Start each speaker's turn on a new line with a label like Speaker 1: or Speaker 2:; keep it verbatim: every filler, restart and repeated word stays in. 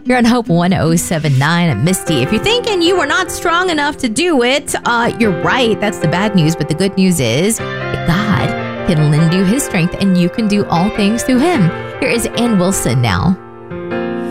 Speaker 1: You're on Hope one oh seven point nine. Misty, if you're thinking you are not strong enough to do it, uh, you're right. That's the bad news. But the good news is that God can lend you his strength and you can do all things through him. Here is Ann Wilson now.